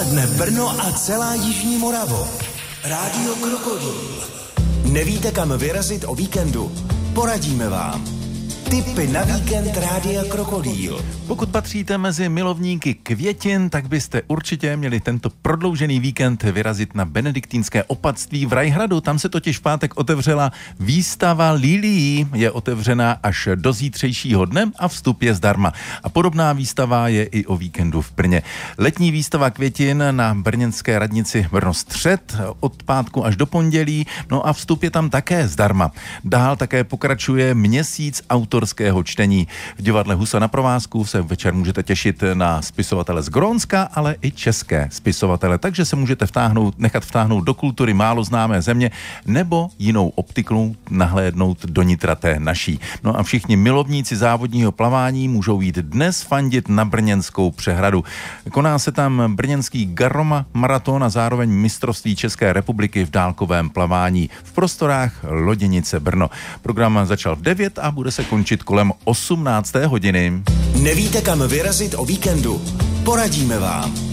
Odpoledne Brno a celá jižní Moravo. Rádio Krokodýl. Nevíte, kam vyrazit o víkendu? Poradíme vám. Tipy na víkend Rádia Krokodýl. Pokud patříte mezi milovníky květin, tak byste určitě měli tento prodloužený víkend vyrazit na benediktínské opatství v Rajhradu. Tam se totiž v pátek otevřela výstava lilií. Je otevřená až do zítřejšího dne a vstup je zdarma. A podobná výstava je i o víkendu v Brně. Letní výstava květin na brněnské radnici Brno Střed od pátku až do pondělí. No a vstup je tam také zdarma. Dál také pokračuje měsíc autorského čtení. V divadle Husa na provázku se večer můžete těšit na spisovatele z Grónska, ale i české spisovatele. Takže se můžete nechat vtáhnout do kultury málo známé země nebo jinou optikou nahlédnout do nitra té naší. No a všichni milovníci závodního plavání můžou jít dnes fandit na Brněnskou přehradu. Koná se tam brněnský Garoma maraton a zároveň mistrovství České republiky v dálkovém plavání v prostorách Loděnice Brno. Program začal v 9 a bude se končit kolem 18. hodiny. Nevíte, kam vyrazit o víkendu? Poradíme vám.